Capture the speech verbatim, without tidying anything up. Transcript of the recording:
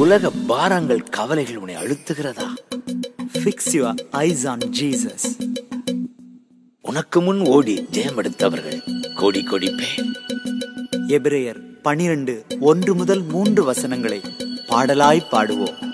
உலக பாரங்கள் கவலைகள் உன்னை அழுத்துகிறதா? Fix your eyes on Jesus. உனக்கு முன் ஓடி ஜெயம் எடுத்தவர்கள் கோடி கோடி பேர். எபிரேயர் பனிரெண்டு ஒன்று முதல் மூன்று வசனங்களை பாடலாய் பாடுவோம்.